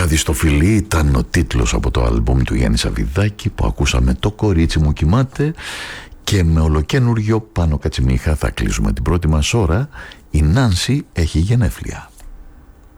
Χάδι στο φιλί ήταν ο τίτλος από το άλμπουμ του Γιάννη Σαββιδάκη που ακούσαμε. Το κορίτσι μου κοιμάται. Και με ολοκένουργιο Πάνο Κατσιμίχα θα κλείσουμε την πρώτη μας ώρα. Η Νάνση έχει γενέθλια.